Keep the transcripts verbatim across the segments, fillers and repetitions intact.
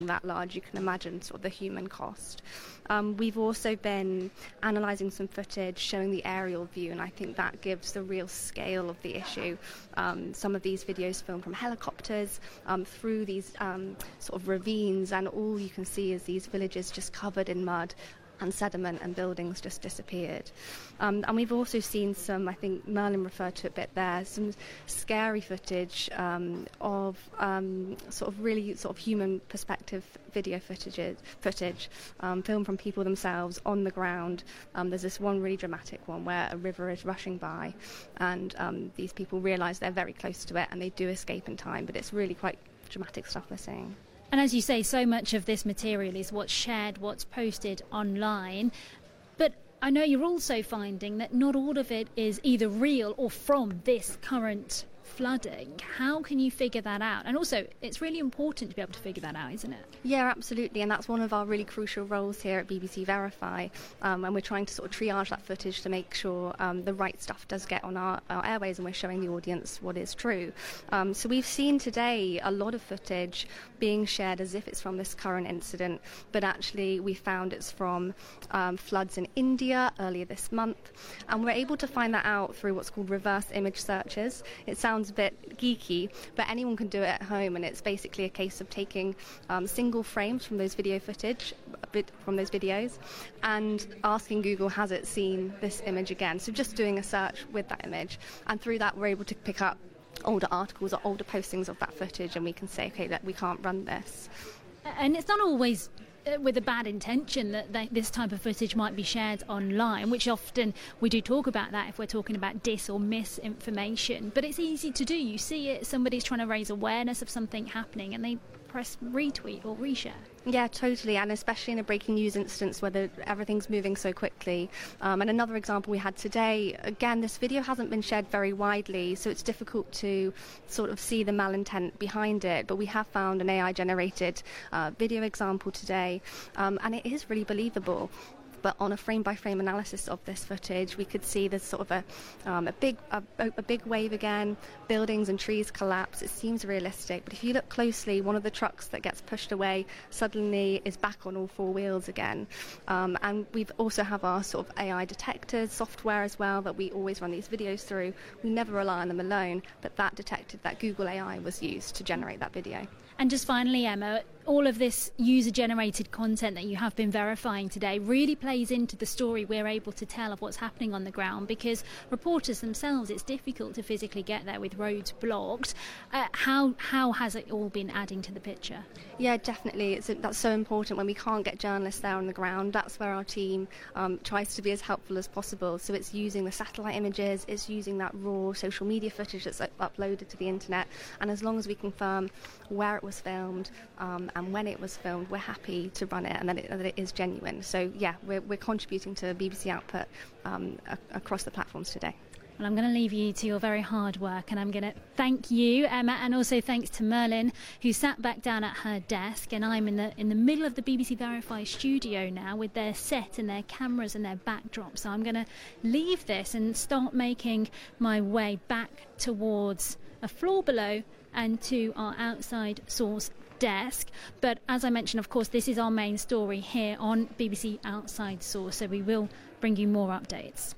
that large, you can imagine sort of the human cost. Um, we've also been analysing some footage showing the aerial view, and I think that gives the real scale of the issue. Um, some of these videos filmed from helicopters um, through these um, sort of ravines, and all you can see is these villages just covered in mud and sediment, and buildings just disappeared. Um, and we've also seen some, I think Merlin referred to it a bit there, some scary footage um, of um, sort of really sort of human perspective video footage, footage um, filmed from people themselves on the ground. Um, there's this one really dramatic one where a river is rushing by, and um, these people realise they're very close to it, and they do escape in time, but it's really quite dramatic stuff we're seeing. And as you say, so much of this material is what's shared, what's posted online. But I know you're also finding that not all of it is either real or from this current flooding. How can you figure that out? And also, it's really important to be able to figure that out, isn't it? Yeah, absolutely. And that's one of our really crucial roles here at B B C Verify. Um, and we're trying to sort of triage that footage to make sure um, the right stuff does get on our, our airways, and we're showing the audience what is true. Um, so we've seen today a lot of footage being shared as if it's from this current incident, but actually we found it's from um, floods in India earlier this month. And we're able to find that out through what's called reverse image searches. It sounds a bit geeky, but anyone can do it at home, and it's basically a case of taking um, single frames from those video footage, a bit from those videos, and asking Google, has it seen this image again? So just doing a search with that image, and through that we're able to pick up older articles or older postings of that footage, and we can say, okay, that we can't run this. And it's not always with a bad intention that they, this type of footage might be shared online, which often we do talk about that if we're talking about dis or misinformation. But it's easy to do. You see it, somebody's trying to raise awareness of something happening, and they press retweet or reshare. Yeah, totally, and especially in a breaking news instance where the, everything's moving so quickly. Um, and another example we had today, again, this video hasn't been shared very widely, so it's difficult to sort of see the malintent behind it, but we have found an A I-generated uh, video example today, um, and it is really believable. But on a frame-by-frame analysis of this footage, we could see there's sort of a, um, a big a, a big wave again, buildings and trees collapse. It seems realistic, but if you look closely, one of the trucks that gets pushed away suddenly is back on all four wheels again. Um, and we also have our sort of A I detectors software as well that we always run these videos through. We never rely on them alone, but that detected that Google A I was used to generate that video. And just finally, Emma, all of this user-generated content that you have been verifying today really plays into the story we're able to tell of what's happening on the ground, because reporters themselves, it's difficult to physically get there with roads blocked. Uh, how how has it all been adding to the picture? Yeah, definitely. It's, that's so important when we can't get journalists there on the ground. That's where our team um, tries to be as helpful as possible. So it's using the satellite images, it's using that raw social media footage that's like, uploaded to the internet, and as long as we confirm where it was filmed um, and when it was filmed, we're happy to run it, and that it, that it is genuine. So yeah, we're, we're contributing to B B C output um, a- across the platforms today. Well, I'm going to leave you to your very hard work, and I'm going to thank you, Emma, and also thanks to Merlin, who sat back down at her desk, and I'm in the in the middle of the B B C Verify studio now with their set and their cameras and their backdrop. So I'm going to leave this and start making my way back towards a floor below and to our outside source desk. But as I mentioned, of course, this is our main story here on B B C Outside Source, so we will bring you more updates.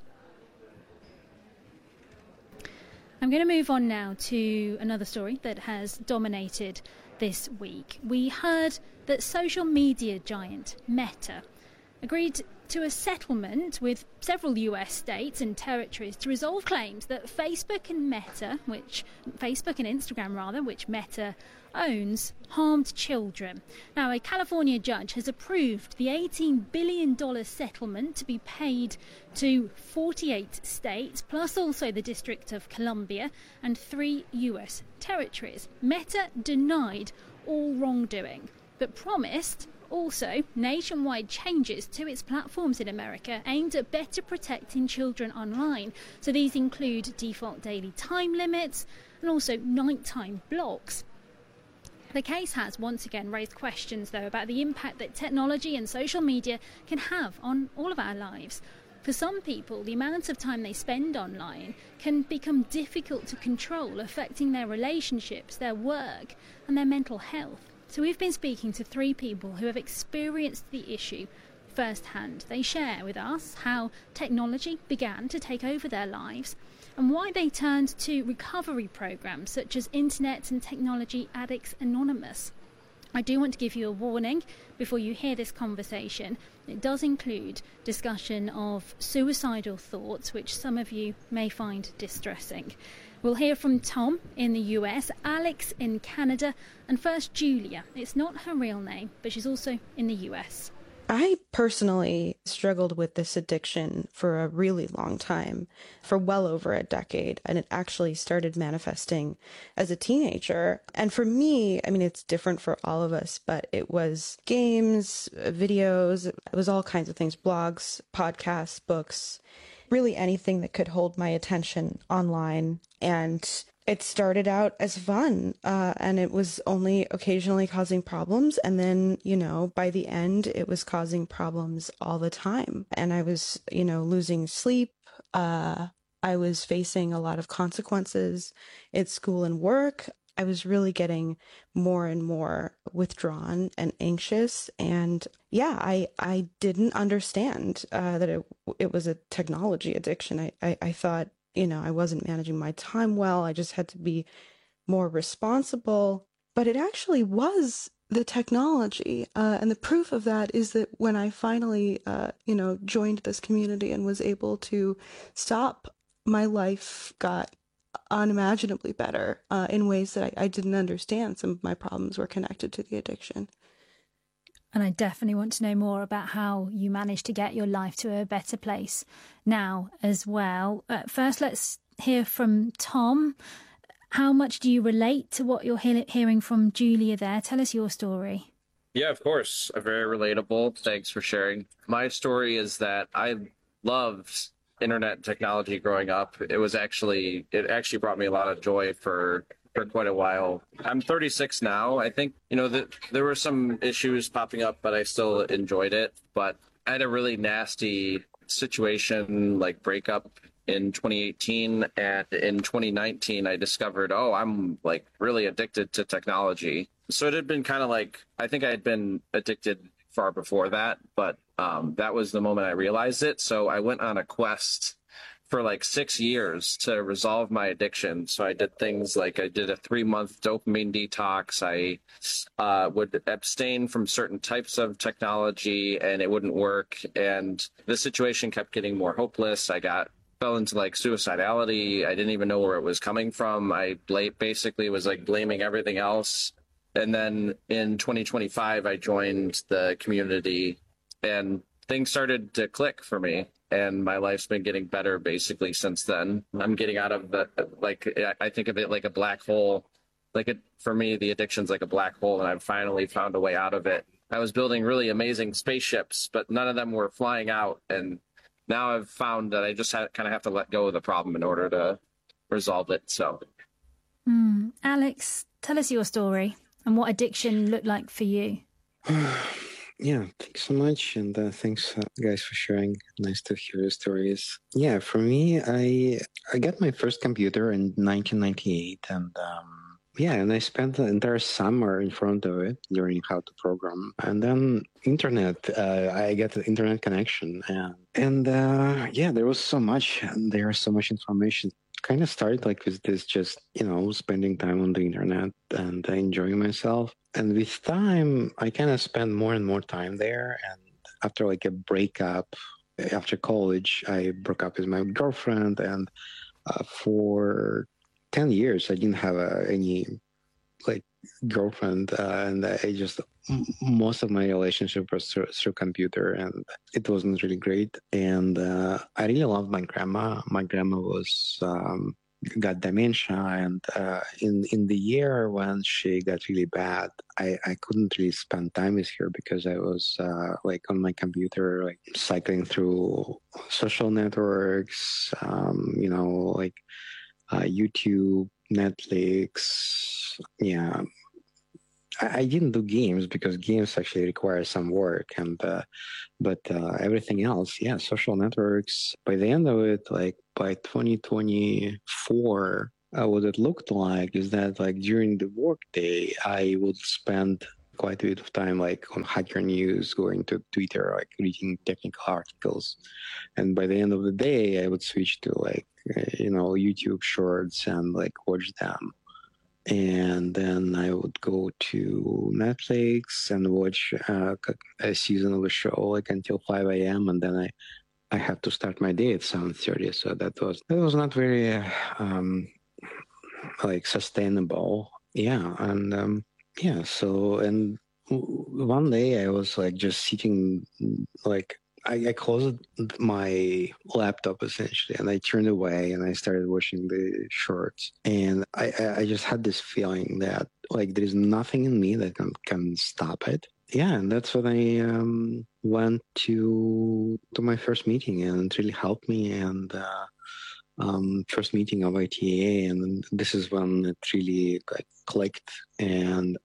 I'm going to move on now to another story that has dominated this week. We heard that social media giant Meta agreed to a settlement with several U S states and territories to resolve claims that Facebook and Meta, which Facebook and Instagram rather, which Meta owns, harmed children. Now, a California judge has approved the eighteen billion dollars settlement to be paid to forty-eight states, plus also the District of Columbia and three U S territories. Meta denied all wrongdoing, but promised also nationwide changes to its platforms in America aimed at better protecting children online. So these include default daily time limits and also nighttime blocks. The case has once again raised questions, though, about the impact that technology and social media can have on all of our lives. For some people, the amount of time they spend online can become difficult to control, affecting their relationships, their work, and their mental health. So we've been speaking to three people who have experienced the issue firsthand. They share with us how technology began to take over their lives and why they turned to recovery programs such as Internet and Technology Addicts Anonymous. I do want to give you a warning before you hear this conversation. It does include discussion of suicidal thoughts, which some of you may find distressing. We'll hear from Tom in the U S, Alex in Canada, and first Julia. It's not her real name, but she's also in the U S. I personally struggled with this addiction for a really long time, for well over a decade, and it actually started manifesting as a teenager. And for me, I mean, it's different for all of us, but it was games, videos, it was all kinds of things, blogs, podcasts, books, really anything that could hold my attention online. And it started out as fun, uh, and it was only occasionally causing problems. And then, you know, by the end, it was causing problems all the time. And I was, you know, losing sleep. Uh, I was facing a lot of consequences at school and work. I was really getting more and more withdrawn and anxious. And yeah, I, I didn't understand uh, that it, it was a technology addiction. I, I, I thought, you know, I wasn't managing my time well. I just had to be more responsible. But it actually was the technology. Uh, and the proof of that is that when I finally, uh, you know, joined this community and was able to stop, my life got unimaginably better uh, in ways that I, I didn't understand. Some of my problems were connected to the addiction. And I definitely want to know more about how you managed to get your life to a better place now as well. Uh, first, let's hear from Tom. How much do you relate to what you're he- hearing from Julia there? Tell us your story. Yeah, of course. Very relatable. Thanks for sharing. My story is that I loved internet technology growing up. It was actually, it actually brought me a lot of joy for for quite a while. I'm thirty-six now. I think, you know, the, there were some issues popping up, but I still enjoyed it. But I had a really nasty situation, like breakup in twenty eighteen. And in twenty nineteen, I discovered, oh, I'm like really addicted to technology. So it had been kind of like, I think I had been addicted far before that, but um, that was the moment I realized it. So I went on a quest for like six years to resolve my addiction. So I did things like I did a three month dopamine detox. I uh, would abstain from certain types of technology and it wouldn't work. And the situation kept getting more hopeless. I got fell into like suicidality. I didn't even know where it was coming from. I basically was like blaming everything else. And then in twenty twenty-five, I joined the community and things started to click for me. And my life's been getting better basically since then. I'm getting out of the, like, I think of it like a black hole. Like, it, for me, the addiction's like a black hole, and I've finally found a way out of it. I was building really amazing spaceships, but none of them were flying out. And now I've found that I just ha- kind of have to let go of the problem in order to resolve it. So, mm. Alex, tell us your story and what addiction looked like for you. Yeah, thanks so much. And uh, thanks, uh, guys, for sharing. Nice to hear your stories. Yeah, for me, I I got my first computer in nineteen ninety-eight. And um, yeah, and I spent the entire summer in front of it learning how to program. And then internet, uh, I got the internet connection. And, and uh, yeah, there was so much. And there was so much information. Kind of started like with this just, you know, spending time on the internet and enjoying myself. And with time, I kind of spent more and more time there. And after like a breakup, after college, I broke up with my girlfriend. And uh, for ten years, I didn't have uh, any like girlfriend. Uh, and I just, most of my relationship was through, through computer, and it wasn't really great. And uh, I really loved my grandma. My grandma was um, got dementia, and uh, in in the year when she got really bad, I, I couldn't really spend time with her because I was uh, like on my computer, like cycling through social networks, um, you know, like uh, YouTube, Netflix, yeah. I didn't do games because games actually require some work, and uh, but uh, everything else, yeah, social networks. By the end of it, like by twenty twenty-four, uh, what it looked like is that like during the workday, I would spend quite a bit of time, like on Hacker News, going to Twitter, like reading technical articles. And by the end of the day, I would switch to like, you know, YouTube shorts and like watch them. And then I would go to Netflix and watch uh, a season of a show like until five a.m. And then I, I had to start my day at seven thirty. So that was, that was not very um, like sustainable. Yeah. And um, yeah, so, and one day I was like just sitting, like, I, I closed my laptop essentially and I turned away and I started watching the shorts. And I, I just had this feeling that like there is nothing in me that can, can stop it. Yeah, and that's when I um, went to to my first meeting, and it really helped me. And uh, um, first meeting of I T A, and this is when it really like, clicked, and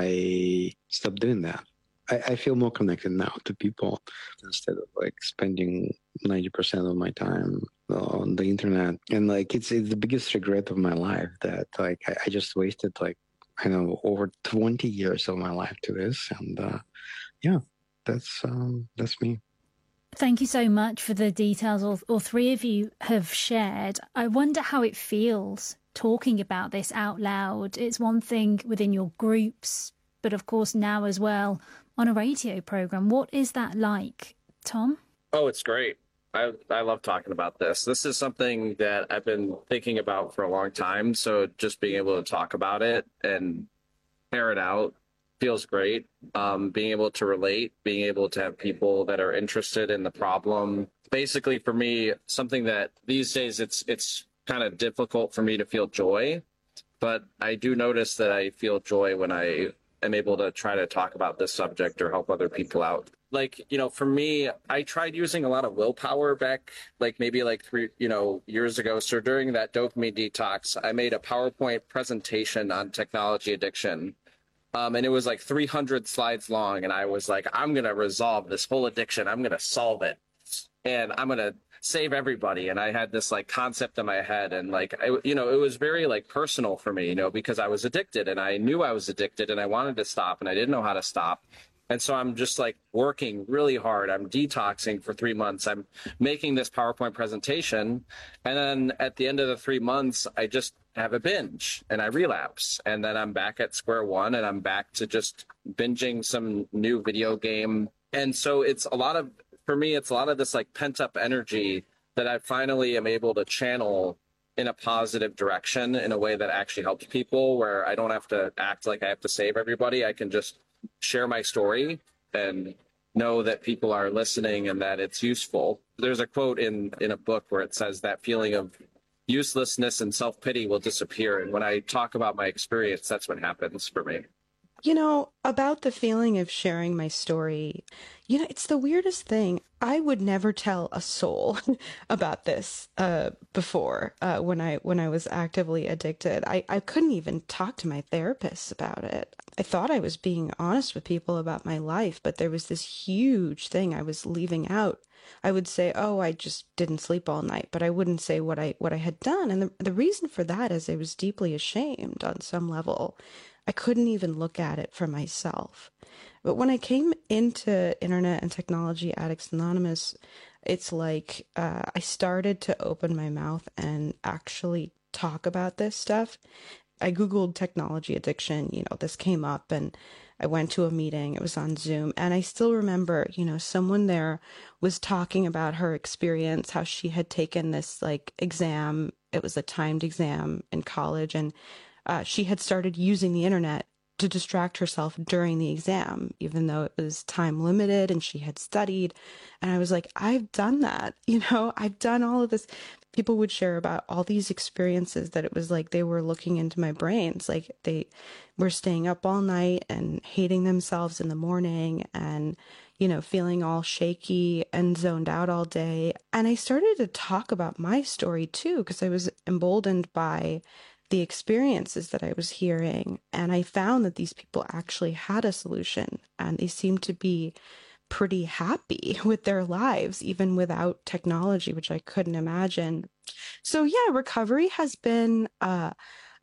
I stopped doing that. I, I feel more connected now to people instead of like spending ninety percent of my time on the internet. And like, it's, it's the biggest regret of my life that like, I, I just wasted like, I know, over twenty years of my life to this. And uh, yeah, that's, um, that's me. Thank you so much for the details all, all three of you have shared. I wonder how it feels talking about this out loud. It's one thing within your groups, but of course now as well on a radio program. What is that like, Tom? Oh, it's great. I, I love talking about this. This is something that I've been thinking about for a long time. So just being able to talk about it and air it out feels great. Um, being able to relate, being able to have people that are interested in the problem. Basically, for me, something that these days it's it's kind of difficult for me to feel joy, but I do notice that I feel joy when I am able to try to talk about this subject or help other people out. Like, you know, for me, I tried using a lot of willpower back, like maybe like three, you know, years ago. So during that dopamine detox, I made a PowerPoint presentation on technology addiction. Um, and it was like three hundred slides long. And I was like, I'm going to resolve this whole addiction. I'm going to solve it. And I'm going to save everybody. And I had this like concept in my head. And like, I, you know, it was very like personal for me, you know, because I was addicted and I knew I was addicted and I wanted to stop and I didn't know how to stop. And so I'm just like working really hard. I'm detoxing for three months. I'm making this PowerPoint presentation. And then at the end of the three months, I just have a binge and I relapse. And then I'm back at square one and I'm back to just binging some new video game. And so it's a lot of, for me, it's a lot of this like pent up energy that I finally am able to channel in a positive direction in a way that actually helps people, where I don't have to act like I have to save everybody. I can just share my story and know that people are listening and that it's useful. There's a quote in, in a book where it says that feeling of uselessness and self-pity will disappear. And when I talk about my experience, that's what happens for me. You know, about the feeling of sharing my story, you know, it's the weirdest thing. I would never tell a soul about this uh, before uh, when I when I was actively addicted. I, I couldn't even talk to my therapist about it. I thought I was being honest with people about my life, but there was this huge thing I was leaving out. I would say, oh, I just didn't sleep all night, but I wouldn't say what I what I had done. And the, the reason for that is I was deeply ashamed on some level. I couldn't even look at it for myself. But when I came into Internet and Technology Addicts Anonymous, it's like uh, I started to open my mouth and actually talk about this stuff. I Googled technology addiction, you know, this came up and I went to a meeting, it was on Zoom, and I still remember, you know, someone there was talking about her experience, how she had taken this like exam, it was a timed exam in college, and uh, she had started using the internet to distract herself during the exam, even though it was time limited and she had studied. And I was like, I've done that, you know, I've done all of this. People would share about all these experiences that it was like they were looking into my brains, like they were staying up all night and hating themselves in the morning and, you know, feeling all shaky and zoned out all day. And I started to talk about my story too, because I was emboldened by the experiences that I was hearing. And I found that these people actually had a solution and they seemed to be pretty happy with their lives, even without technology, which I couldn't imagine. So yeah, recovery has been uh,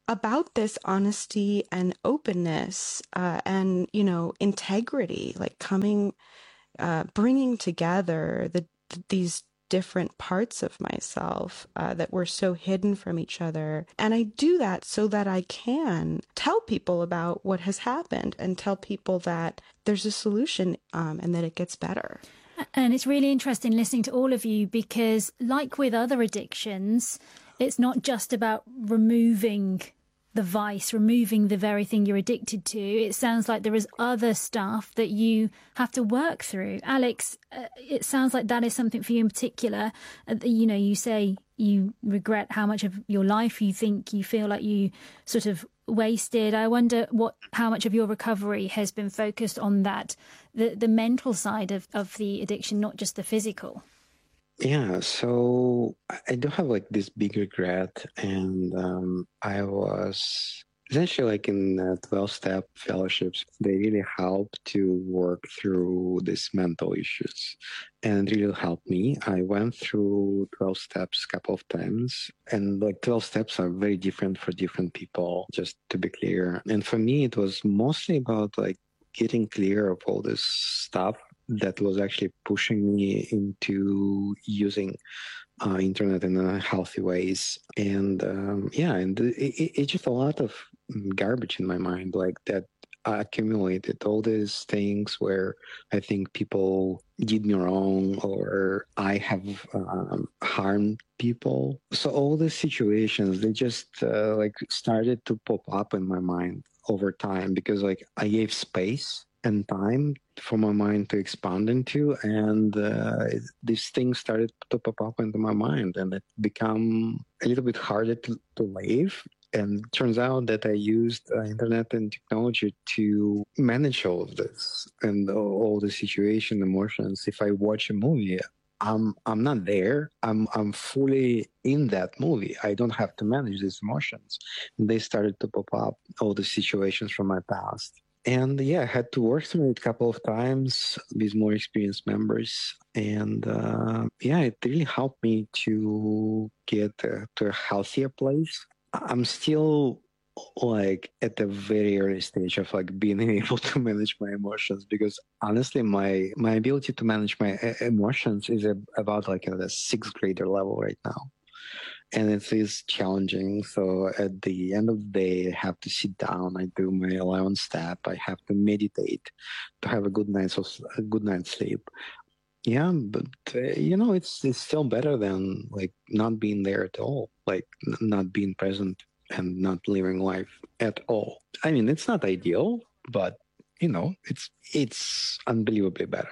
about this honesty and openness uh, and, you know, integrity, like coming, uh, bringing together the these different parts of myself uh, that were so hidden from each other. And I do that so that I can tell people about what has happened and tell people that there's a solution um, and that it gets better. And it's really interesting listening to all of you because, like with other addictions, it's not just about removing the vice, removing the very thing you're addicted to. It sounds like there is other stuff that you have to work through. Alex, uh, it sounds like that is something for you in particular. Uh, you know, you say you regret how much of your life you think you feel like you sort of wasted. I wonder what how much of your recovery has been focused on that, the, the mental side of, of the addiction, not just the physical. Yeah, so I do have like this big regret, and um, I was essentially like in uh, twelve-step fellowships. They really help to work through these mental issues, and it really helped me. I went through twelve steps a couple of times, and like twelve steps are very different for different people, just to be clear. And for me, it was mostly about like getting clear of all this stuff that was actually pushing me into using uh, internet in a healthy ways. And um, yeah, and it, it, it's just a lot of garbage in my mind, like that I accumulated all these things where I think people did me wrong or I have um, harmed people. So all these situations, they just uh, like started to pop up in my mind over time because like I gave space and time for my mind to expand into, and uh, these things started to pop up into my mind, and it became a little bit harder to, to live. And it turns out that I used uh, internet and technology to manage all of this and all, all the situation, emotions. If I watch a movie, I'm I'm not there. I'm I'm fully in that movie. I don't have to manage these emotions. And they started to pop up, all the situations from my past. And yeah, I had to work through it a couple of times with more experienced members. And uh, yeah, it really helped me to get uh, to a healthier place. I'm still like at the very early stage of like being able to manage my emotions, because honestly, my my ability to manage my emotions is a, about like at a sixth grader level right now. And it is challenging. So at the end of the day, I have to sit down. I do my eleven step. I have to meditate to have a good night's a good night's sleep. Yeah, but uh, you know, it's it's still better than like not being there at all, like n- not being present and not living life at all. I mean, it's not ideal, but you know, it's it's unbelievably better.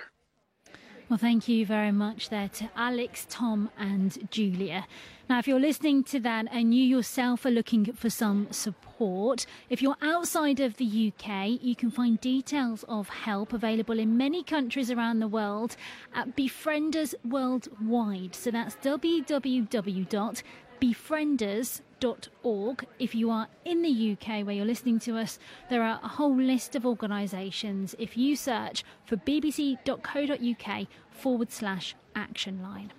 Well, thank you very much there to Alex, Tom and Julia. Now, if you're listening to that and you yourself are looking for some support, if you're outside of the U K, you can find details of help available in many countries around the world at Befrienders Worldwide. So that's w w w dot befrienders dot org. If you are in the U K where you're listening to us, there are a whole list of organisations. If you search for bbc.co.uk forward slash action line.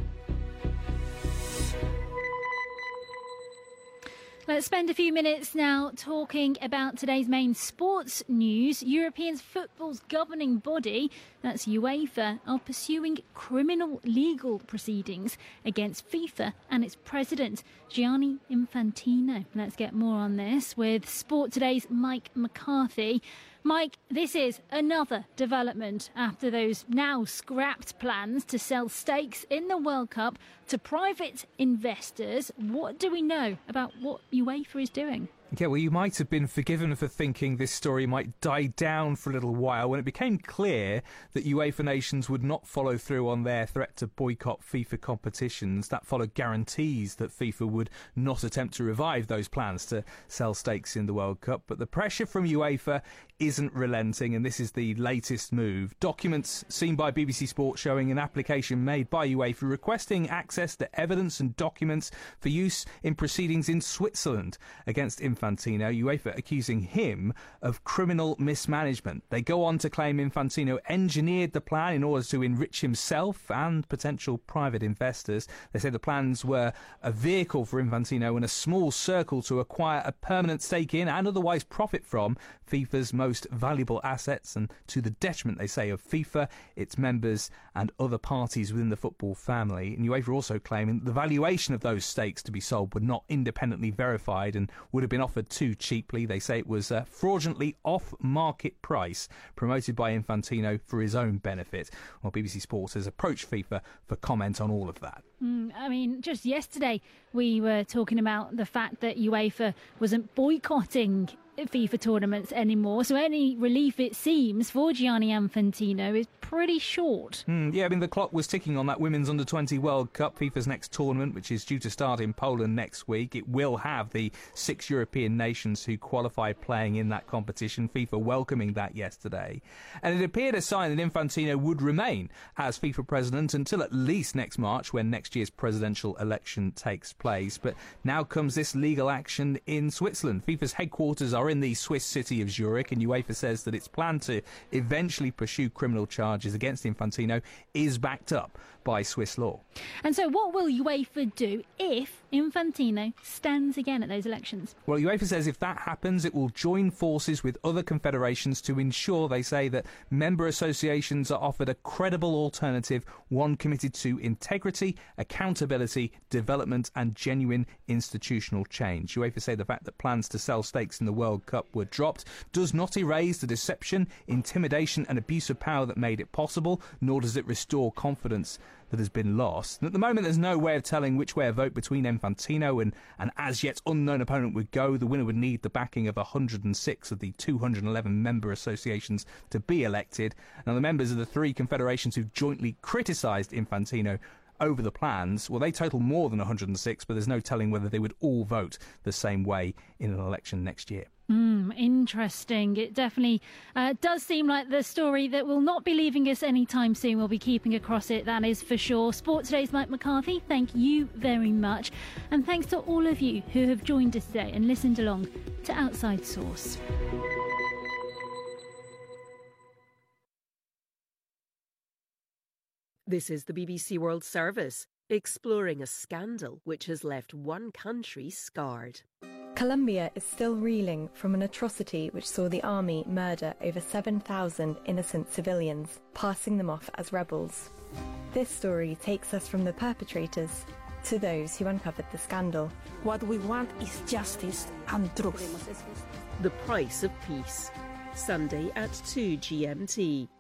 Let's spend a few minutes now talking about today's main sports news. European football's governing body, that's UEFA, are pursuing criminal legal proceedings against FIFA and its president, Gianni Infantino. Let's get more on this with Sport Today's Mike McCarthy. Mike, this is another development after those now scrapped plans to sell stakes in the World Cup to private investors. What do we know about what UEFA is doing? Yeah, well, you might have been forgiven for thinking this story might die down for a little while when it became clear that UEFA nations would not follow through on their threat to boycott FIFA competitions. That followed guarantees that FIFA would not attempt to revive those plans to sell stakes in the World Cup. But the pressure from UEFA isn't relenting, and this is the latest move. Documents seen by B B C Sport showing an application made by UEFA requesting access to evidence and documents for use in proceedings in Switzerland against Infantino, UEFA accusing him of criminal mismanagement. They go on to claim Infantino engineered the plan in order to enrich himself and potential private investors. They say the plans were a vehicle for Infantino and a small circle to acquire a permanent stake in and otherwise profit from FIFA's most valuable assets, and to the detriment, they say, of FIFA, its members and other parties within the football family. And UEFA also claiming the valuation of those stakes to be sold were not independently verified and would have been offered too cheaply. They say it was a fraudulently off-market price promoted by Infantino for his own benefit. Well, B B C Sport has approached FIFA for comment on all of that. Mm, I mean, just yesterday we were talking about the fact that UEFA wasn't boycotting FIFA tournaments anymore, so any relief, it seems, for Gianni Infantino is pretty short. Mm, yeah, I mean, the clock was ticking on that Women's Under twenty World Cup, FIFA's next tournament, which is due to start in Poland next week. It will have the six European nations who qualify playing in that competition, FIFA welcoming that yesterday. And it appeared a sign that Infantino would remain as FIFA president until at least next March, when next year's presidential election takes place. But now comes this legal action in Switzerland. FIFA's headquarters are in the Swiss city of Zurich, and UEFA says that its plan to eventually pursue criminal charges against Infantino is backed up by Swiss law. And so what will UEFA do if Infantino stands again at those elections? Well, UEFA says if that happens, it will join forces with other confederations to ensure, they say, that member associations are offered a credible alternative, one committed to integrity, accountability, development and genuine institutional change. UEFA say the fact that plans to sell stakes in the World Cup were dropped does not erase the deception, intimidation and abuse of power that made it possible, nor does it restore confidence that has been lost. And at the moment, there's no way of telling which way a vote between Infantino and an as yet unknown opponent would go. The winner would need the backing of one hundred six of the two hundred eleven member associations to be elected. Now, the members of the three confederations who jointly criticised Infantino over the plans, well, they total more than one hundred six, but there's no telling whether they would all vote the same way in an election next year. Mm, interesting. It definitely uh, does seem like the story that will not be leaving us anytime soon. We'll be keeping across it, that is for sure. Sport Today's Mike McCarthy, thank you very much. And thanks to all of you who have joined us today and listened along to Outside Source. This is the B B C World Service, exploring a scandal which has left one country scarred. Colombia is still reeling from an atrocity which saw the army murder over seven thousand innocent civilians, passing them off as rebels. This story takes us from the perpetrators to those who uncovered the scandal. What we want is justice and truth. The Price of Peace, Sunday at two G M T.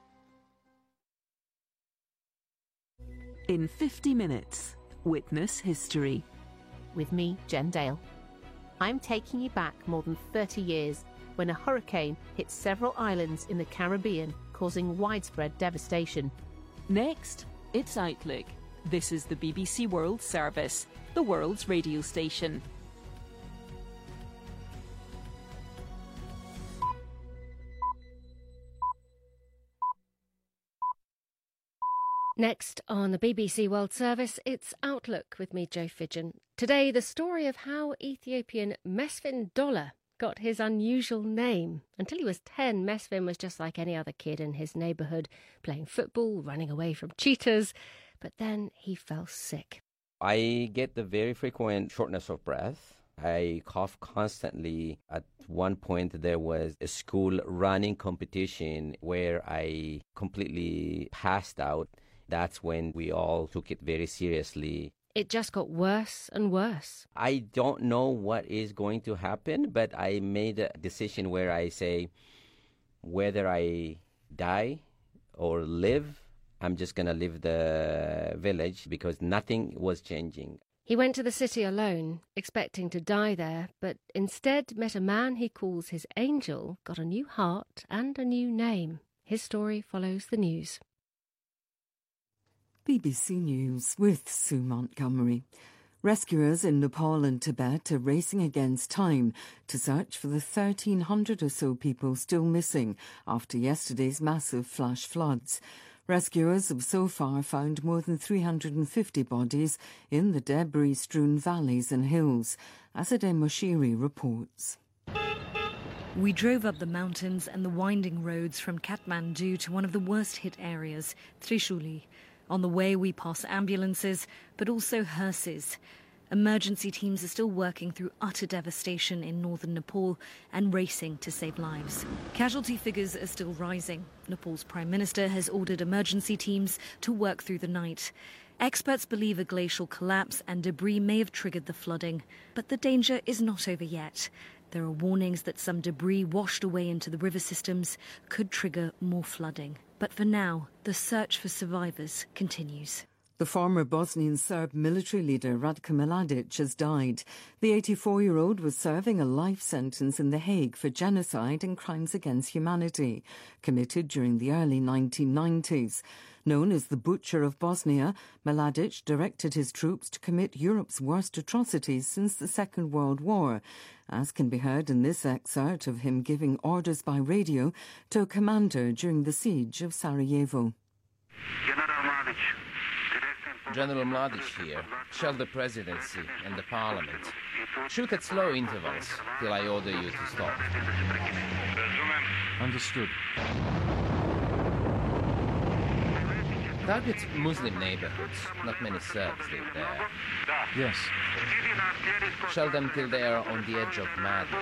In fifty minutes, witness history. With me, Jen Dale. I'm taking you back more than thirty years when a hurricane hit several islands in the Caribbean, causing widespread devastation. Next, it's Outlook. This is the B B C World Service, the world's radio station. Next on the B B C World Service, it's Outlook with me, Jo Fidgen. Today, the story of how Ethiopian Mesfin Dola got his unusual name. Until he was ten, Mesfin was just like any other kid in his neighbourhood, playing football, running away from cheetahs. But then he fell sick. I get the very frequent shortness of breath. I cough constantly. At one point, there was a school running competition where I completely passed out. That's when we all took it very seriously. It just got worse and worse. I don't know what is going to happen, but I made a decision where I say, whether I die or live, I'm just going to leave the village because nothing was changing. He went to the city alone, expecting to die there, but instead met a man he calls his angel, got a new heart and a new name. His story follows the news. B B C News with Sue Montgomery. Rescuers in Nepal and Tibet are racing against time to search for the thirteen hundred or so people still missing after yesterday's massive flash floods. Rescuers have so far found more than three hundred fifty bodies in the debris-strewn valleys and hills. Azadeh Moshiri reports. We drove up the mountains and the winding roads from Kathmandu to one of the worst-hit areas, Trishuli. On the way, we pass ambulances, but also hearses. Emergency teams are still working through utter devastation in northern Nepal and racing to save lives. Casualty figures are still rising. Nepal's Prime Minister has ordered emergency teams to work through the night. Experts believe a glacial collapse and debris may have triggered the flooding, but the danger is not over yet. There are warnings that some debris washed away into the river systems could trigger more flooding. But for now, the search for survivors continues. The former Bosnian Serb military leader Ratko Mladic has died. The eighty-four-year-old was serving a life sentence in The Hague for genocide and crimes against humanity, committed during the early nineteen nineties. Known as the Butcher of Bosnia, Mladic directed his troops to commit Europe's worst atrocities since the Second World War, as can be heard in this excerpt of him giving orders by radio to a commander during the siege of Sarajevo. General Mladic here. Shall the presidency and the parliament shoot at slow intervals till I order you to stop. Understood. Target Muslim neighborhoods. Not many Serbs live there. Yes. Shell them till they are on the edge of madness.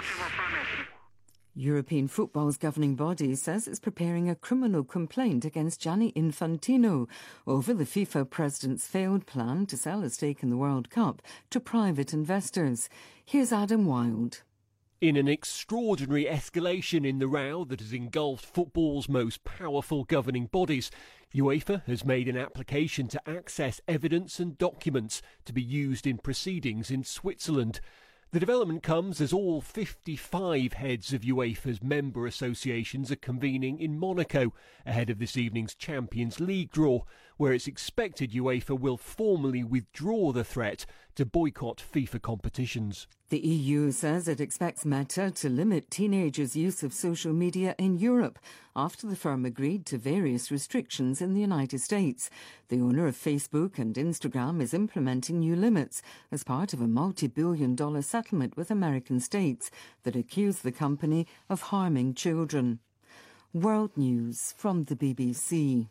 European football's governing body says it's preparing a criminal complaint against Gianni Infantino over the FIFA president's failed plan to sell a stake in the World Cup to private investors. Here's Adam Wilde. In an extraordinary escalation in the row that has engulfed football's most powerful governing bodies, UEFA has made an application to access evidence and documents to be used in proceedings in Switzerland. The development comes as all fifty-five heads of UEFA's member associations are convening in Monaco ahead of this evening's Champions League draw, where it's expected UEFA will formally withdraw the threat to boycott FIFA competitions. The E U says it expects Meta to limit teenagers' use of social media in Europe after the firm agreed to various restrictions in the United States. The owner of Facebook and Instagram is implementing new limits as part of a multi-billion dollar settlement with American states that accuse the company of harming children. World News from the B B C.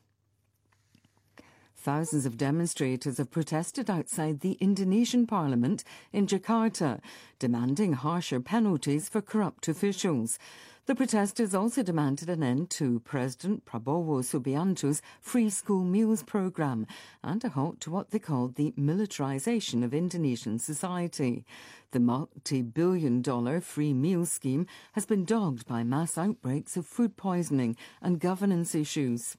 Thousands of demonstrators have protested outside the Indonesian parliament in Jakarta, demanding harsher penalties for corrupt officials. The protesters also demanded an end to President Prabowo Subianto's free school meals programme and a halt to what they called the militarisation of Indonesian society. The multi-billion dollar free meal scheme has been dogged by mass outbreaks of food poisoning and governance issues.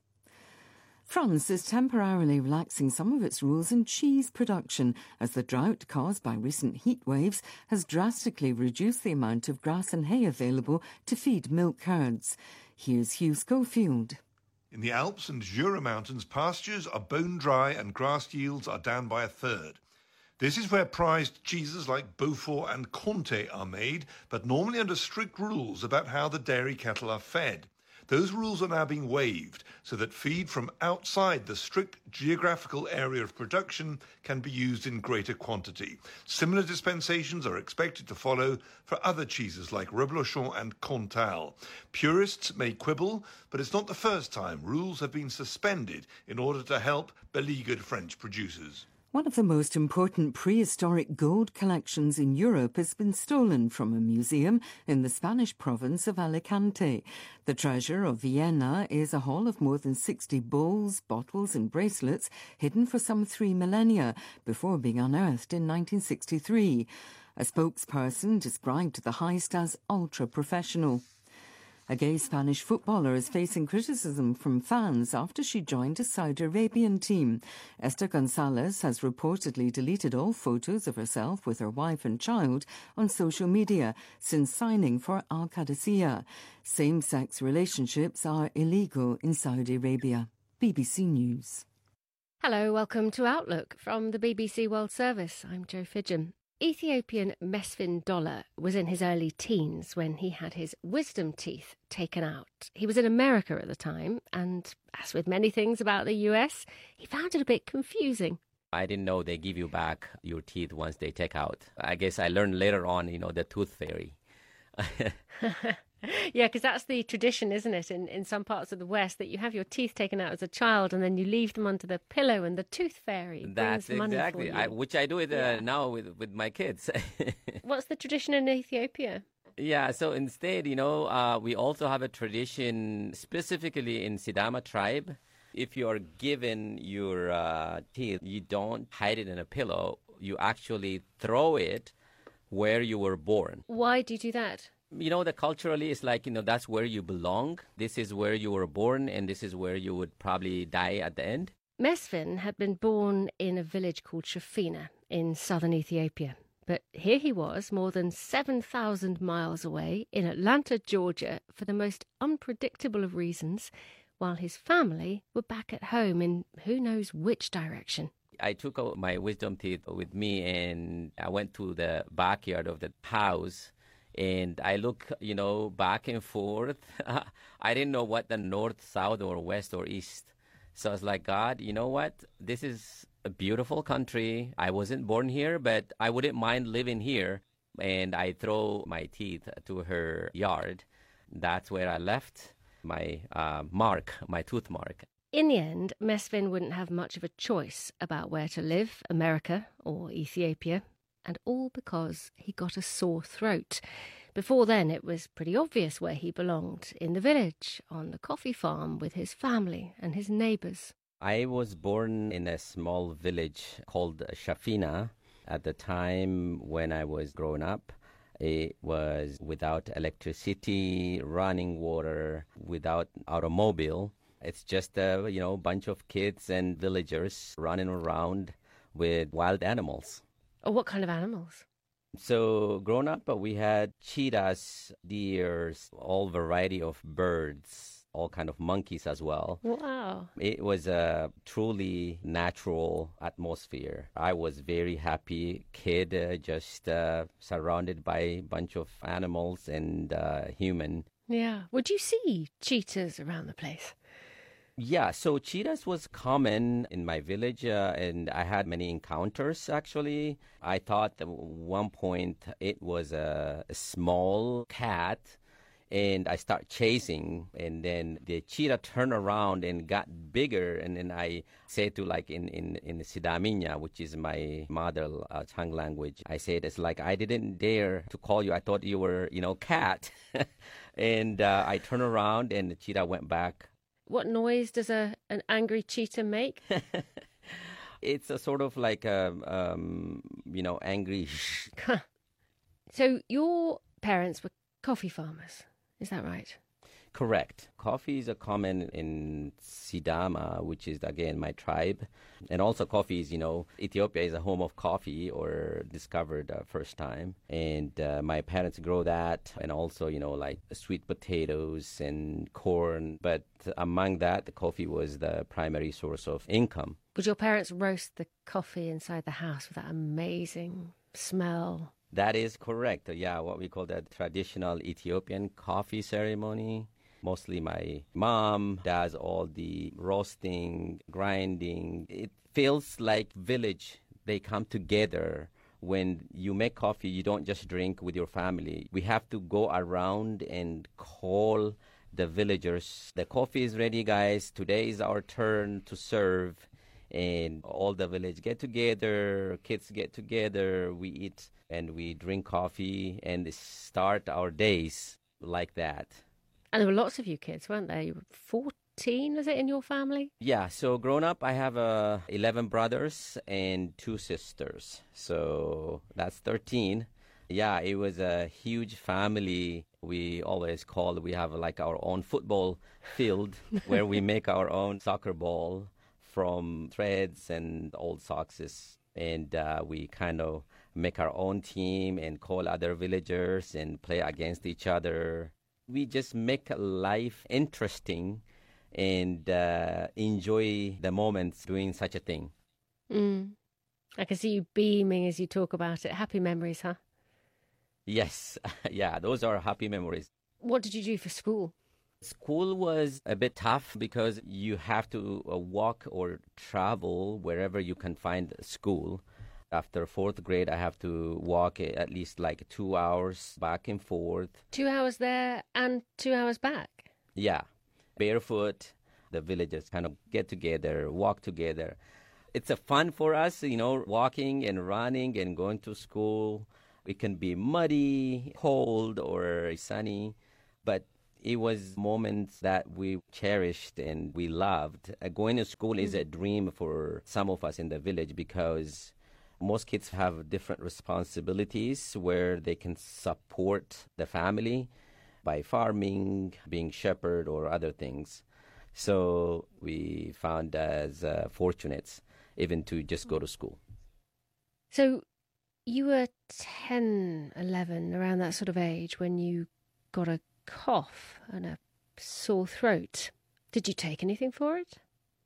France is temporarily relaxing some of its rules in cheese production as the drought caused by recent heat waves has drastically reduced the amount of grass and hay available to feed milk herds. Here's Hugh Schofield. In the Alps and Jura Mountains, pastures are bone dry and grass yields are down by a third. This is where prized cheeses like Beaufort and Comté are made, but normally under strict rules about how the dairy cattle are fed. Those rules are now being waived so that feed from outside the strict geographical area of production can be used in greater quantity. Similar dispensations are expected to follow for other cheeses like Reblochon and Cantal. Purists may quibble, but it's not the first time rules have been suspended in order to help beleaguered French producers. One of the most important prehistoric gold collections in Europe has been stolen from a museum in the Spanish province of Alicante. The treasure of Vienna is a haul of more than sixty bowls, bottles and bracelets hidden for some three millennia before being unearthed in nineteen sixty-three. A spokesperson described the heist as ultra-professional. A gay Spanish footballer is facing criticism from fans after she joined a Saudi Arabian team. Esther Gonzalez has reportedly deleted all photos of herself with her wife and child on social media since signing for Al Qadisiyah. Same-sex relationships are illegal in Saudi Arabia. B B C News. Hello, welcome to Outlook from the B B C World Service. I'm Jo Fidgen. Ethiopian Mesfin Dola was in his early teens when he had his wisdom teeth taken out. He was in America at the time, and as with many things about the U S, he found it a bit confusing. I didn't know they give you back your teeth once they take out. I guess I learned later on, you know, the tooth fairy. Yeah, because that's the tradition, isn't it, in, in some parts of the West, that you have your teeth taken out as a child and then you leave them under the pillow and the tooth fairy brings That's money exactly, for you. I, which I do it uh, Yeah. now with, with my kids. What's the tradition in Ethiopia? Yeah, so instead, you know, uh, we also have a tradition specifically in Sidama tribe. If you are given your uh, teeth, you don't hide it in a pillow. You actually throw it where you were born. Why do you do that? You know, that culturally, it's like, you know, that's where you belong. This is where you were born, and this is where you would probably die at the end. Mesfin had been born in a village called Shafina in southern Ethiopia. But here he was, more than seven thousand miles away in Atlanta, Georgia, for the most unpredictable of reasons, while his family were back at home in who knows which direction. I took out my wisdom teeth with me, and I went to the backyard of the house. And I look, you know, back and forth. I didn't know what the north, south, or west, or east. So I was like, God, you know what? This is a beautiful country. I wasn't born here, but I wouldn't mind living here. And I throw my teeth to her yard. That's where I left my uh, mark, my tooth mark. In the end, Mesfin wouldn't have much of a choice about where to live, America or Ethiopia. And all because he got a sore throat. Before then, it was pretty obvious where he belonged, in the village, on the coffee farm with his family and his neighbours. I was born in a small village called Shafina. At the time when I was growing up, it was without electricity, running water, without automobile. It's just a, you know, bunch of kids and villagers running around with wild animals. Oh, what kind of animals? So, growing up, we had cheetahs, deers, all variety of birds, all kind of monkeys as well. Wow. It was a truly natural atmosphere. I was very happy kid, uh, just uh, surrounded by a bunch of animals and uh, human. Yeah. Would you see cheetahs around the place? Yeah, so cheetahs was common in my village, uh, and I had many encounters, actually. I thought at one point it was a, a small cat, and I start chasing, and then the cheetah turned around and got bigger, and then I said to, like, in, in, in Sidaminya, which is my mother uh, tongue language, I said, it's like, I didn't dare to call you. I thought you were, you know, cat. and uh, I turned around, and the cheetah went back. What noise does a an angry cheetah make? It's a sort of like a, um, you know, angry. So your parents were coffee farmers, is that right? Correct. Coffee is a common in Sidama, which is, again, my tribe. And also coffee is, you know, Ethiopia is a home of coffee, or discovered uh, first time. And uh, my parents grow that, and also, you know, like sweet potatoes and corn. But among that, the coffee was the primary source of income. Would your parents roast the coffee inside the house with that amazing smell? That is correct. Yeah, what we call the traditional Ethiopian coffee ceremony. Mostly my mom does all the roasting, grinding. It feels like village. They come together. When you make coffee, you don't just drink with your family. We have to go around and call the villagers. The coffee is ready, guys. Today is our turn to serve. And all the village get together, kids get together, we eat and we drink coffee and start our days like that. And there were lots of you kids, weren't there? You were fourteen, was it, in your family? Yeah, so growing up, I have uh, eleven brothers and two sisters. So that's thirteen. Yeah, it was a huge family. We always call, we have like our own football field where we make our own soccer ball from threads and old socks. And uh, we kind of make our own team and call other villagers and play against each other. We just make life interesting and uh, enjoy the moments doing such a thing. Mm. I can see you beaming as you talk about it. Happy memories, huh? Yes, yeah, those are happy memories. What did you do for school? School was a bit tough because you have to uh, walk or travel wherever you can find school. After fourth grade, I have to walk at least like two hours back and forth. Two hours there and two hours back? Yeah, barefoot. The villagers kind of get together, walk together. It's a fun for us, you know, walking and running and going to school. It can be muddy, cold, or sunny, but it was moments that we cherished and we loved. Uh, going to school mm. is a dream for some of us in the village because most kids have different responsibilities where they can support the family by farming, being shepherd, or other things. So we found as uh, fortunate even to just go to school. So you were ten, eleven, around that sort of age when you got a cough and a sore throat. Did you take anything for it?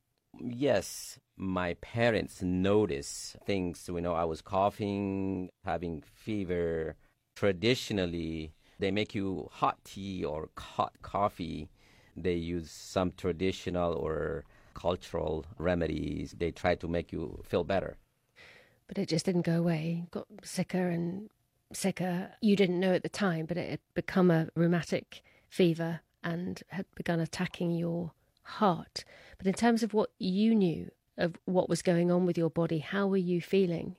Yes, my parents noticed things. You know, I was coughing, having fever. Traditionally, they make you hot tea or hot coffee. They use some traditional or cultural remedies. They try to make you feel better. But it just didn't go away. Got sicker and sicker. You didn't know at the time, but it had become a rheumatic fever and had begun attacking your heart. But in terms of what you knew of what was going on with your body, how were you feeling?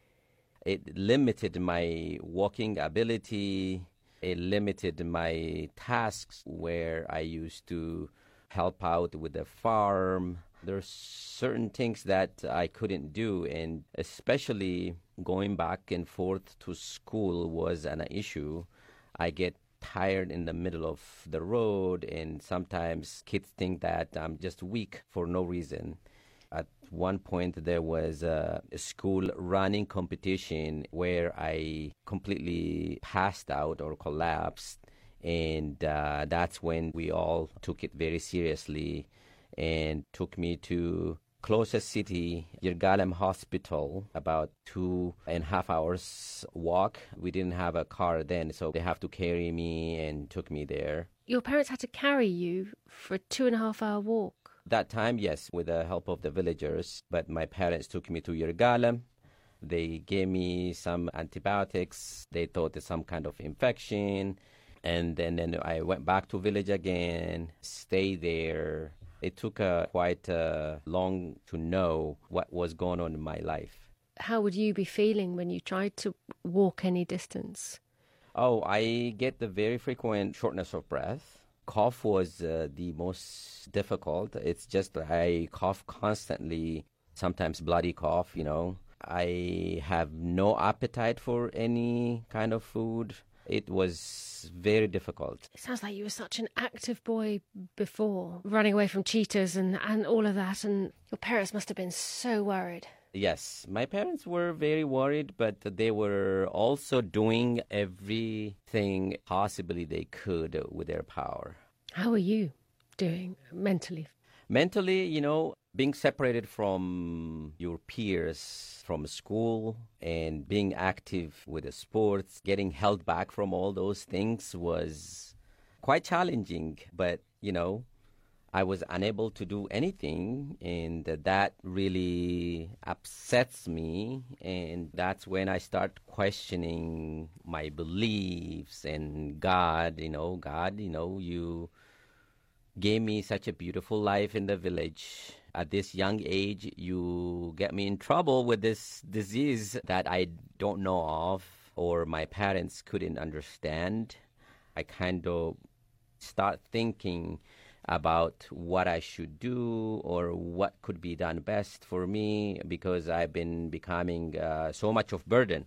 It limited my walking ability. It limited my tasks where I used to help out with the farm. There's certain things that I couldn't do, and especially going back and forth to school was an issue. I get tired in the middle of the road, and sometimes kids think that I'm just weak for no reason. At one point, there was a school running competition where I completely passed out or collapsed, and uh, that's when we all took it very seriously and took me to closest city, Yirgalem Hospital, about two and a half hours walk. We didn't have a car then, so they have to carry me and took me there. Your parents had to carry you for a two and a half hour walk? That time, yes, with the help of the villagers. But my parents took me to Yirgalem. They gave me some antibiotics. They thought it's some kind of infection. And then, then I went back to village again, stayed there. It took uh, quite uh, long to know what was going on in my life. How would you be feeling when you tried to walk any distance? Oh, I get the very frequent shortness of breath. Cough was uh, the most difficult. It's just I cough constantly, sometimes bloody cough, you know. I have no appetite for any kind of food. It was very difficult. It sounds like you were such an active boy before, running away from cheetahs and, and all of that, and your parents must have been so worried. Yes, my parents were very worried, but they were also doing everything possibly they could with their power. How are you doing mentally? Mentally, you know, being separated from your peers from school and being active with the sports, getting held back from all those things was quite challenging. But, you know, I was unable to do anything, and that really upsets me. And that's when I start questioning my beliefs and God, you know, God, you know, you gave me such a beautiful life in the village. At this young age, you get me in trouble with this disease that I don't know of or my parents couldn't understand. I kind of start thinking about what I should do or what could be done best for me, because I've been becoming uh, so much of burden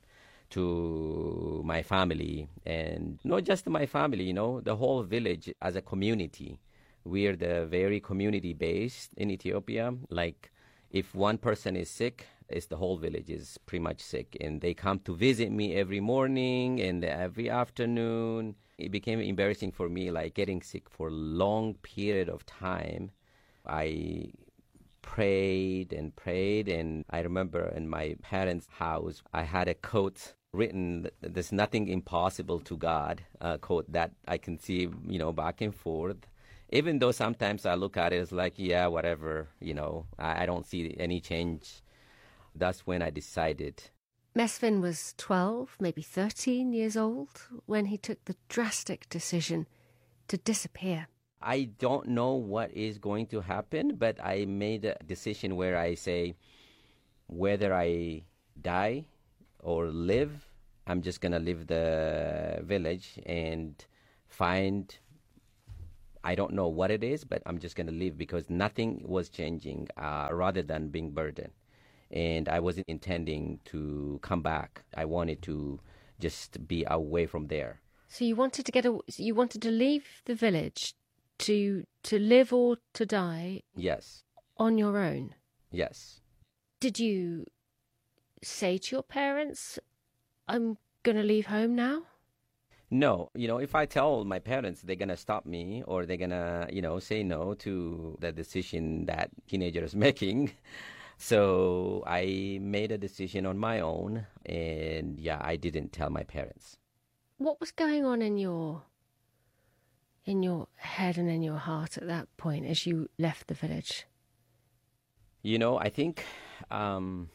to my family, and not just my family, you know, the whole village as a community. We are the very community-based in Ethiopia. Like, if one person is sick, it's the whole village is pretty much sick. And they come to visit me every morning and every afternoon. It became embarrassing for me, like getting sick for a long period of time. I prayed and prayed, and I remember in my parents' house, I had a quote written, "There's nothing impossible to God," a quote that I can see, you know, back and forth. Even though sometimes I look at it as like, yeah, whatever, you know, I, I don't see any change. That's when I decided. Mesfin was twelve, maybe thirteen years old when he took the drastic decision to disappear. I don't know what is going to happen, but I made a decision where I say, whether I die or live, I'm just going to leave the village and find, I don't know what it is, but I'm just going to leave because nothing was changing uh, rather than being burdened. And I wasn't intending to come back. I wanted to just be away from there. So you wanted to get a, you wanted to leave the village to to live or to die? Yes. On your own? Yes. Did you say to your parents, I'm going to leave home now? No. You know, if I tell my parents, they're going to stop me or they're going to, you know, say no to the decision that teenager is making. So I made a decision on my own, and yeah, I didn't tell my parents. What was going on in your in your head and in your heart at that point as you left the village? You know, I think um,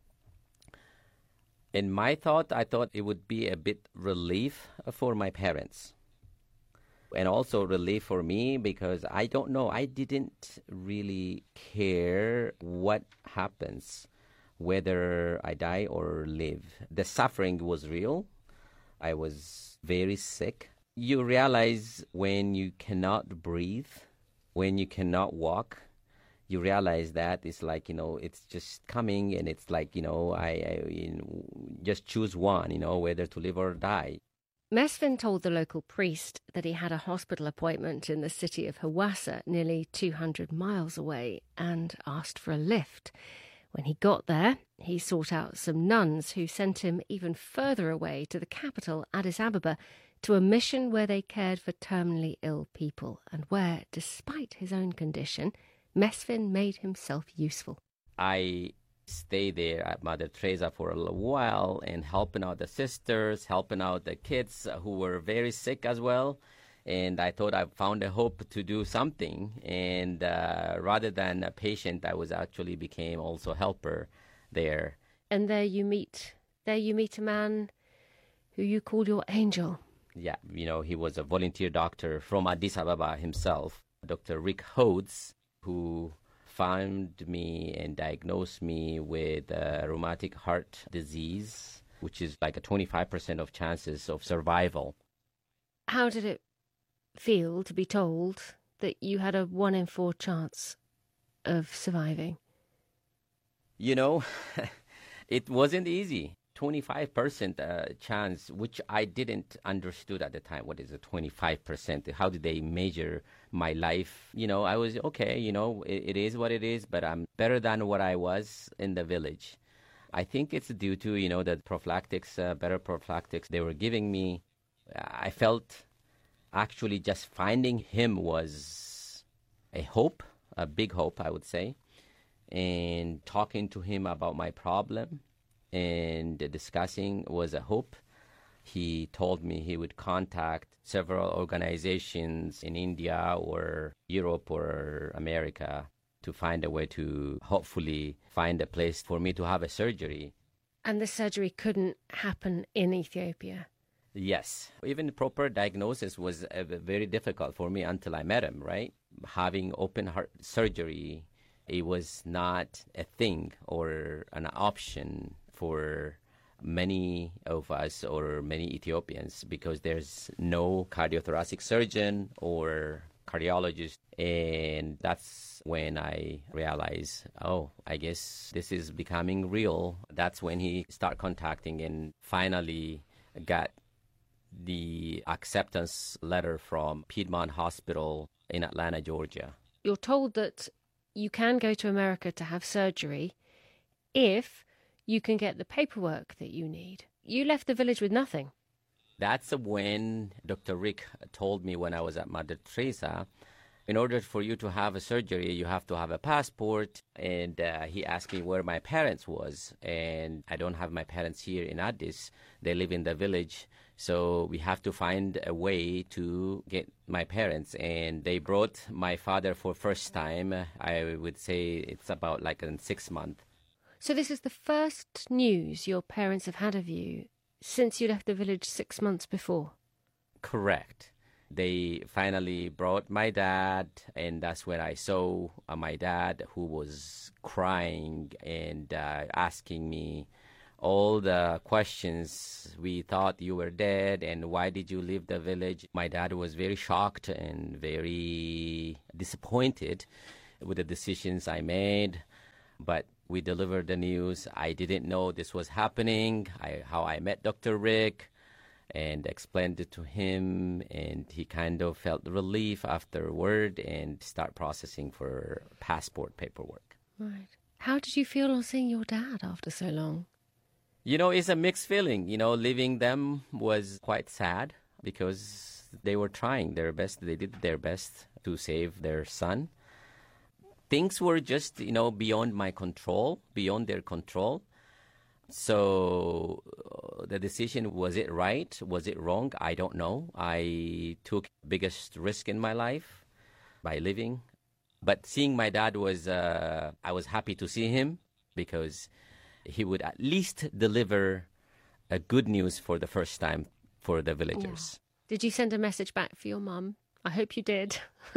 in my thought, I thought it would be a bit relief for my parents. And also relief for me because I don't know, I didn't really care what happens, whether I die or live. The suffering was real. I was very sick. You realize when you cannot breathe, when you cannot walk, you realize that it's like, you know, it's just coming and it's like, you know, I, I you know, just choose one, you know, whether to live or die. Mesfin told the local priest that he had a hospital appointment in the city of Hawassa, nearly two hundred miles away, and asked for a lift. When he got there, he sought out some nuns who sent him even further away to the capital, Addis Ababa, to a mission where they cared for terminally ill people and where, despite his own condition, Mesfin made himself useful. I stayed there at Mother Teresa for a little while and helping out the sisters, helping out the kids who were very sick as well. And I thought I found a hope to do something. And uh, rather than a patient, I was actually became also a helper there. And there you meet, there you meet a man who you called your angel. Yeah, you know, he was a volunteer doctor from Addis Ababa himself, Doctor Rick Hodes, who found me and diagnosed me with uh, rheumatic heart disease, which is like a twenty-five percent of chances of survival. How did it feel to be told that you had a one in four chance of surviving? You know, it wasn't easy. twenty-five percent uh, chance, which I didn't understood at the time. What is a twenty-five percent? How did they measure my life? You know, I was, okay, you know, it, it is what it is, but I'm better than what I was in the village. I think it's due to, you know, the prophylactics, uh, better prophylactics they were giving me. I felt actually just finding him was a hope, a big hope, I would say. And talking to him about my problem and discussing was a hope. He told me he would contact several organizations in India or Europe or America to find a way to hopefully find a place for me to have a surgery. And the surgery couldn't happen in Ethiopia? Yes. Even proper diagnosis was uh, very difficult for me until I met him, right? Having open heart surgery, it was not a thing or an option for many of us or many Ethiopians because there's no cardiothoracic surgeon or cardiologist. And that's when I realized, oh, I guess this is becoming real. That's when he started contacting and finally got the acceptance letter from Piedmont Hospital in Atlanta, Georgia. You're told that you can go to America to have surgery if you can get the paperwork that you need. You left the village with nothing. That's when Doctor Rick told me when I was at Mother Teresa In order for you to have a surgery, you have to have a passport. And uh, he asked me where my parents was. And I don't have my parents here in Addis. They live in the village. So we have to find a way to get my parents. And they brought my father for first time. I would say it's about like in six months. So this is the first news your parents have had of you since you left the village six months before? Correct. They finally brought my dad, and that's when I saw uh, my dad, who was crying and uh, asking me all the questions. We thought you were dead, and why did you leave the village? My dad was very shocked and very disappointed with the decisions I made, but we delivered the news. I didn't know this was happening, I, how I met Doctor Rick, and explained it to him, and he kind of felt relief afterward and start processing for passport paperwork. Right. How did you feel on seeing your dad after so long? You know, it's a mixed feeling. You know, leaving them was quite sad because they were trying their best. They did their best to save their son. Things were just, you know, beyond my control, beyond their control. So uh, the decision, was it right? Was it wrong? I don't know. I took biggest risk in my life by living. But seeing my dad was, uh, I was happy to see him because he would at least deliver a good news for the first time for the villagers. Yeah. Did you send a message back for your mum? I hope you did.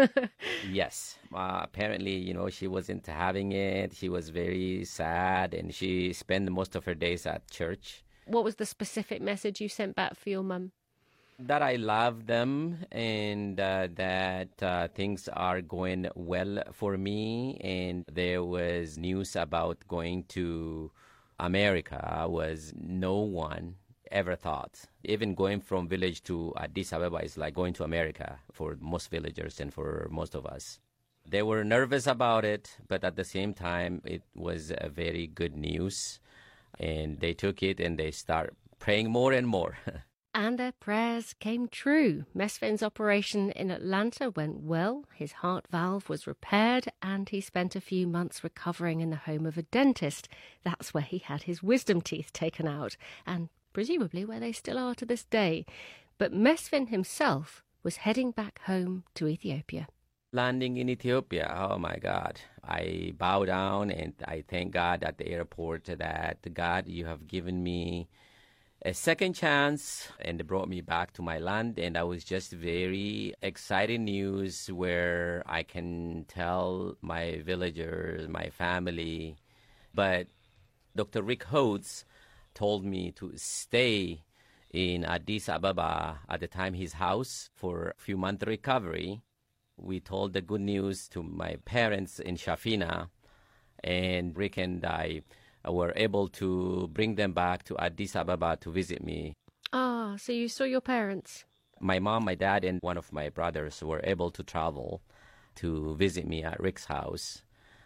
Yes. Uh, apparently, you know, she wasn't having it. She was very sad, and she spent most of her days at church. What was the specific message you sent back for your mum? That I love them, and uh, that uh, things are going well for me. And there was news about going to America was no one ever thought. Even going from village to Addis Ababa is like going to America for most villagers and for most of us. They were nervous about it, but at the same time, it was a very good news. And they took it and they start praying more and more. And their prayers came true. Mesfin's operation in Atlanta went well. His heart valve was repaired, and he spent a few months recovering in the home of a dentist. That's where he had his wisdom teeth taken out, and presumably where they still are to this day. But Mesfin himself was heading back home to Ethiopia. Landing in Ethiopia, oh my God. I bow down and I thank God at the airport that, God, you have given me a second chance and brought me back to my land. And I was just very exciting news where I can tell my villagers, my family. But Doctor Rick Hodes told me to stay in Addis Ababa, at the time his house, for a few months recovery. We told the good news to my parents in Shafina, and Rick and I were able to bring them back to Addis Ababa to visit me. Ah, so you saw your parents? My mom, my dad, and one of my brothers were able to travel to visit me at Rick's house.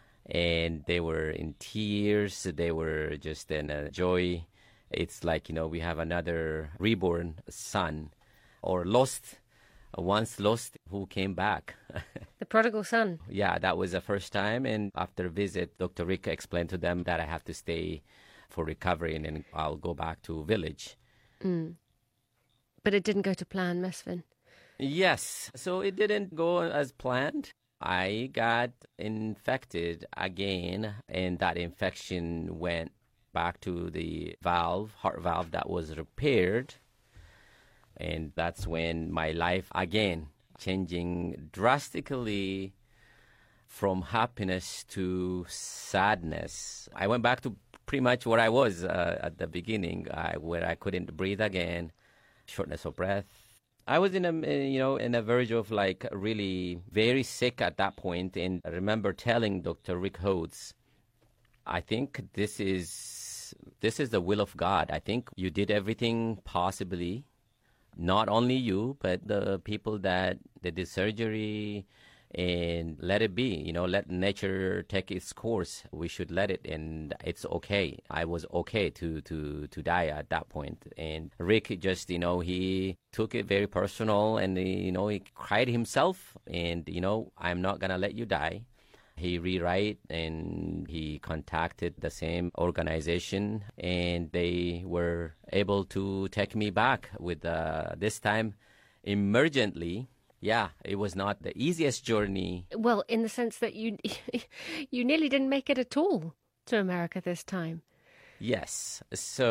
And they were in tears. They were just in a joy. It's like, you know, we have another reborn son, or lost, once lost, who came back. The prodigal son. Yeah, that was the first time. And after visit, Doctor Rick explained to them that I have to stay for recovery and then I'll go back to village. Mm. But it didn't go to plan, Mesfin. Yes. So it didn't go as planned. I got infected again, and that infection went back to the valve, heart valve that was repaired. And that's when my life again changing drastically from happiness to sadness. I went back to pretty much where I was uh, at the beginning, uh, where I couldn't breathe again, shortness of breath. I was in a, you know, in a verge of like really very sick at that point. And I remember telling Doctor Rick Hodes, I think this is, this is the will of God. I think you did everything possibly. Not only you, but the people that did the surgery and let it be, you know, let nature take its course. We should let it, and it's okay. I was okay to, to, to die at that point. And Rick just, you know, he took it very personal, and, he, you know, he cried himself, and, you know, I'm not going to let you die. He rewrite, and he contacted the same organization, and they were able to take me back with, uh, this time, emergently. Yeah, it was not the easiest journey. Well, in the sense that you you nearly didn't make it at all to America this time. Yes.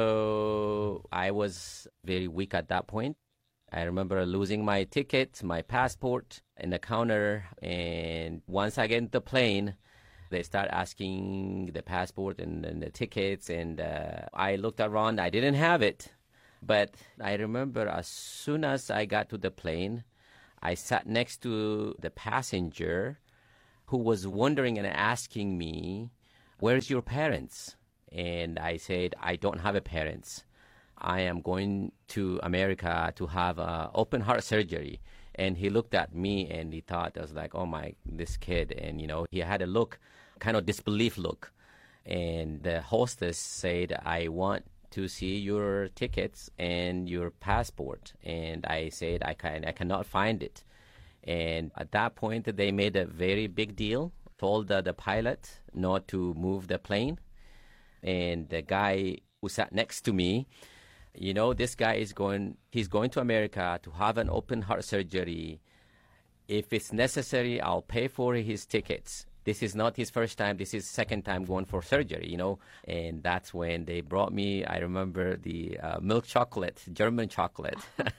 So I was very weak at that point. I remember losing my ticket, my passport in the counter. And once I get into the plane, they start asking the passport and, and the tickets. And uh, I looked around. I didn't have it. But I remember as soon as I got to the plane, I sat next to the passenger who was wondering and asking me, where's your parents? And I said, I don't have a parents. I am going to America to have uh, open heart surgery. And he looked at me and he thought, I was like, oh my, this kid. And, you know, he had a look, kind of disbelief look. And the hostess said, I want to see your tickets and your passport. And I said, I can I cannot find it. And at that point, they made a very big deal, told the, the pilot not to move the plane. And the guy who sat next to me, you know, this guy is going, he's going to America to have an open heart surgery. If it's necessary, I'll pay for his tickets. This is not his first time. This is second time going for surgery, you know. And that's when they brought me, I remember the uh, milk chocolate, German chocolate.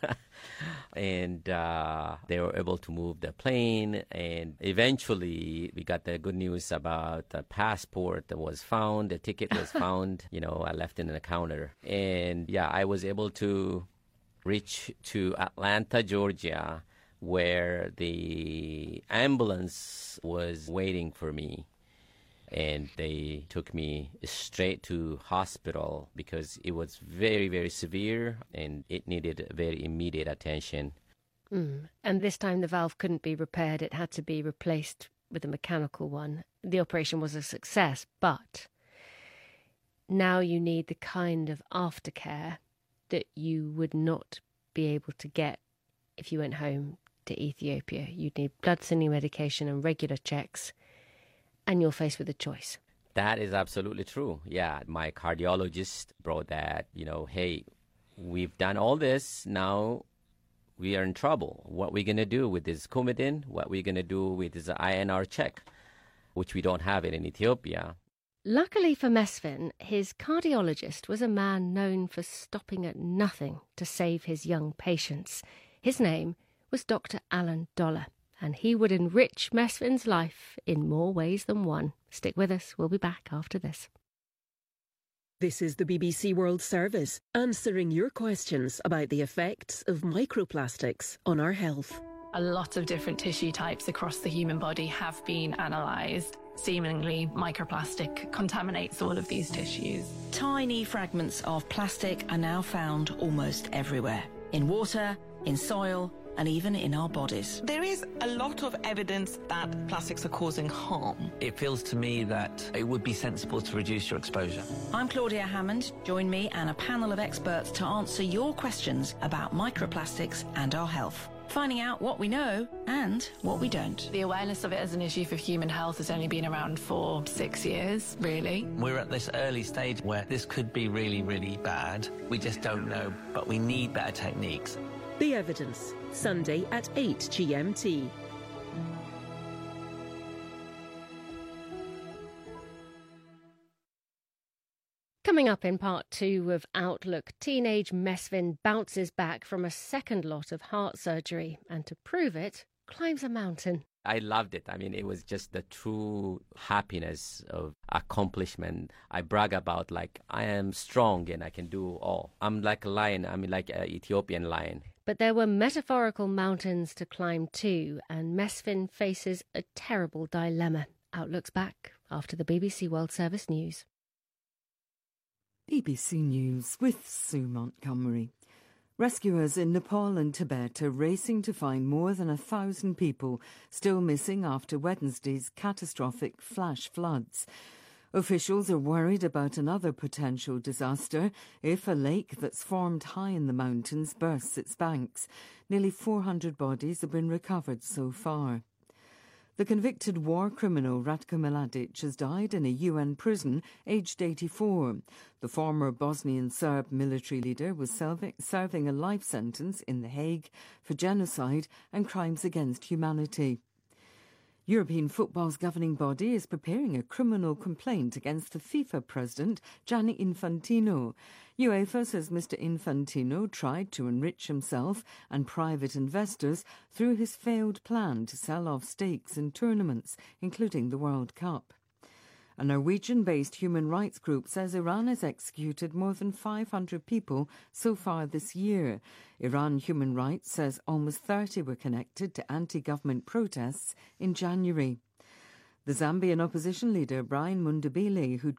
and uh, they were able to move the plane. And eventually we got the good news about the passport that was found. The ticket was found. You know, I left it in the counter. And yeah, I was able to reach to Atlanta, Georgia, where the ambulance was waiting for me. And they took me straight to hospital because it was very, very severe and it needed very immediate attention. Mm. And this time the valve couldn't be repaired. It had to be replaced with a mechanical one. The operation was a success, but now you need the kind of aftercare that you would not be able to get if you went home to Ethiopia. You'd need blood thinning medication and regular checks, and you're faced with a choice. That is absolutely true. Yeah, my cardiologist brought that, you know, hey, we've done all this, now we are in trouble. What are we going to do with this Coumadin? What are we going to do with this I N R check, which we don't have it in Ethiopia? Luckily for Mesfin, his cardiologist was a man known for stopping at nothing to save his young patients. His name was Doctor Alan Dollar, and he would enrich Mesfin's life in more ways than one. Stick with us, we'll be back after this. This is the B B C World Service, answering your questions about the effects of microplastics on our health. A lot of different tissue types across the human body have been analysed. Seemingly, microplastic contaminates all of these tissues. Tiny fragments of plastic are now found almost everywhere. In water, in soil, and even in our bodies. There is a lot of evidence that plastics are causing harm. It feels to me that it would be sensible to reduce your exposure. I'm Claudia Hammond. Join me and a panel of experts to answer your questions about microplastics and our health. Finding out what we know and what we don't. The awareness of it as an issue for human health has only been around for six years, really. We're at this early stage where this could be really, really bad. We just don't know, but we need better techniques. The Evidence, Sunday at eight G M T. Coming up in part two of Outlook, teenage Mesfin bounces back from a second lot of heart surgery and to prove it, climbs a mountain. I loved it. I mean, it was just the true happiness of accomplishment. I brag about, like, I am strong and I can do all. I'm like a lion. I'm like an Ethiopian lion. But there were metaphorical mountains to climb too, and Mesfin faces a terrible dilemma. Outlook's back after the B B C World Service News. B B C News with Sue Montgomery. Rescuers in Nepal and Tibet are racing to find more than a thousand people still missing after Wednesday's catastrophic flash floods. Officials are worried about another potential disaster if a lake that's formed high in the mountains bursts its banks. Nearly four hundred bodies have been recovered so far. The convicted war criminal Ratko Mladic has died in a U N prison, aged eighty-four. The former Bosnian Serb military leader was serving a life sentence in The Hague for genocide and crimes against humanity. European football's governing body is preparing a criminal complaint against the FIFA president, Gianni Infantino. UEFA says Mister Infantino tried to enrich himself and private investors through his failed plan to sell off stakes in tournaments, including the World Cup. A Norwegian-based human rights group says Iran has executed more than five hundred people so far this year. Iran Human Rights says almost thirty were connected to anti-government protests in January. The Zambian opposition leader Brian Mundabile, who'd